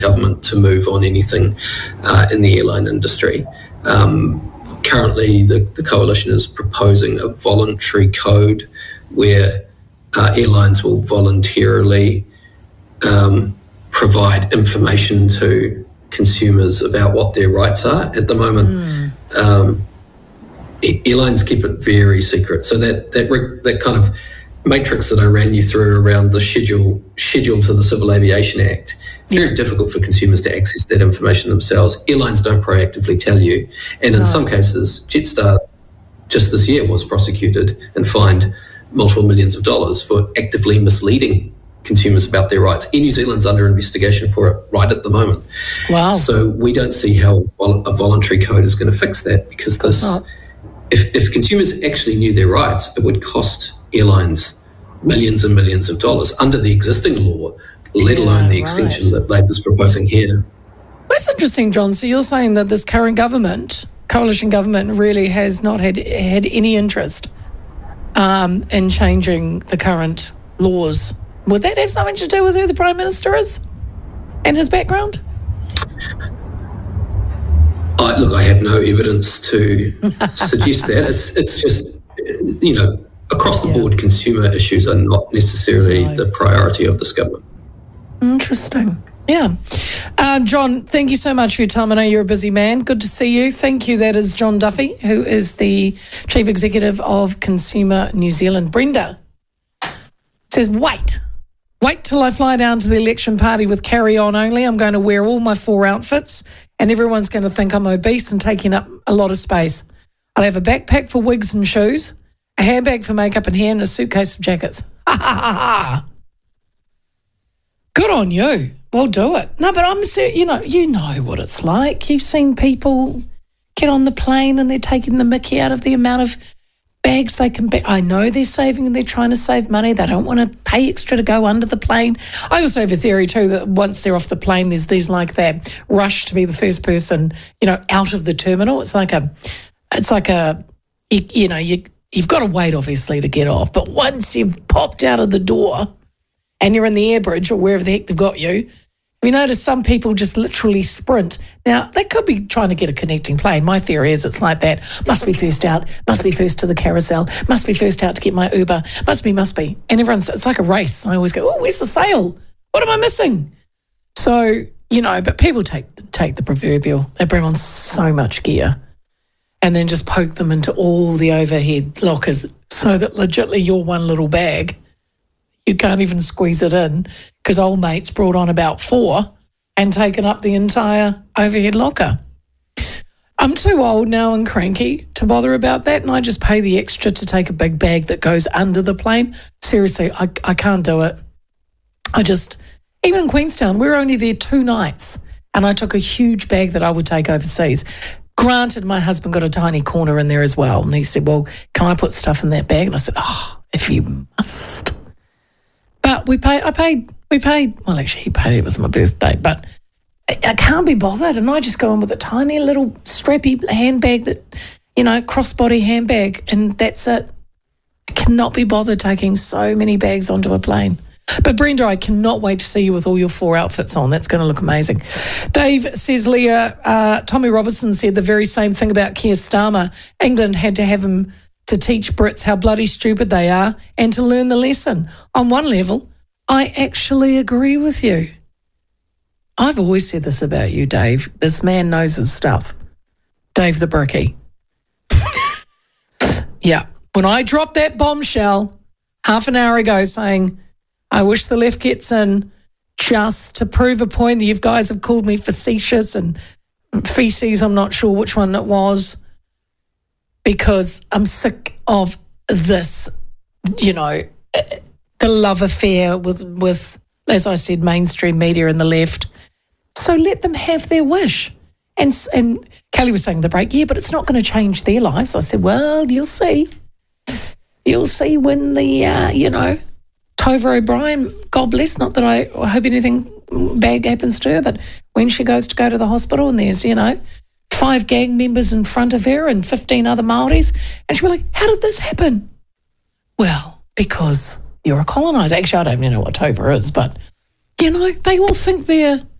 government to move on anything in the airline industry. Currently, the coalition is proposing a voluntary code where airlines will voluntarily provide information to consumers about what their rights are. At the moment, airlines keep it very secret. So that kind of matrix that I ran you through around the schedule to the Civil Aviation Act, it's very difficult for consumers to access that information themselves. Airlines don't proactively tell you. And in some cases, Jetstar just this year was prosecuted and fined multiple millions of dollars for actively misleading consumers about their rights. Air New Zealand's under investigation for it right at the moment. Wow. So we don't see how a voluntary code is going to fix that, because if consumers actually knew their rights, it would cost airlines millions and millions of dollars under the existing law, let alone the extension that Labor's proposing here. That's interesting, John. So you're saying that this current government, coalition government, really has not had any interest in changing the current laws. Would that have something to do with who the Prime Minister is and his background? Look, I have no evidence to suggest that. It's just, across the board, consumer issues are not necessarily the priority of this government. Interesting. Yeah. John, thank you so much for your time. I know you're a busy man. Good to see you. Thank you. That is John Duffy, who is the Chief Executive of Consumer New Zealand. Brenda says, wait till I fly down to the election party with carry-on only. I'm going to wear all my 4 outfits and everyone's going to think I'm obese and taking up a lot of space. I'll have a backpack for wigs and shoes, a handbag for makeup and hair, and a suitcase of jackets. Ha ha ha ha. Good on you. Well, do it. No, but I'm serious. You know what it's like. You've seen people get on the plane and they're taking the mickey out of the amount of bags they can be. I know they're saving and they're trying to save money. They don't want to pay extra to go under the plane. I also have a theory too that once they're off the plane, there's these like that rush to be the first person, out of the terminal. It's like you've got to wait obviously to get off. But once you've popped out of the door and you're in the air bridge or wherever the heck they've got you, we notice some people just literally sprint. Now, they could be trying to get a connecting plane. My theory is it's like that. Must be first out, must be first to the carousel, must be first out to get my Uber, must be. And it's like a race. I always go, where's the sale? What am I missing? So, but people take the proverbial. They bring on so much gear and then just poke them into all the overhead lockers so that legitimately your one little bag, you can't even squeeze it in because old mate's brought on about 4 and taken up the entire overhead locker. I'm too old now and cranky to bother about that, and I just pay the extra to take a big bag that goes under the plane. Seriously, I can't do it. Even in Queenstown, we were only there 2 nights, and I took a huge bag that I would take overseas. Granted, my husband got a tiny corner in there as well, and he said, well, can I put stuff in that bag? And I said, if you must. But we paid, well, actually he paid, it was my birthday, but I can't be bothered. And I just go in with a tiny little strappy handbag that, crossbody handbag, and that's it. I cannot be bothered taking so many bags onto a plane. But Brenda, I cannot wait to see you with all your 4 outfits on. That's going to look amazing. Dave says, Leah, Tommy Robertson said the very same thing about Keir Starmer. England had to have him to teach Brits how bloody stupid they are and to learn the lesson. On one level, I actually agree with you. I've always said this about you, Dave. This man knows his stuff. Dave the Bricky. Yeah. When I dropped that bombshell half an hour ago saying, I wish the left gets in just to prove a point, you guys have called me facetious and feces, I'm not sure which one it was, because I'm sick of this, the love affair with, as I said, mainstream media and the left. So let them have their wish. And Kelly was saying in the break, but it's not going to change their lives. I said, well, you'll see. You'll see when the, Tova O'Brien, God bless, not that I hope anything bad happens to her, but when she goes to go to the hospital and there's, 5 gang members in front of her and 15 other Māoris, and she'll be like, how did this happen? Well, because you're a coloniser. Actually, I don't even know what Tova is, but, they all think they're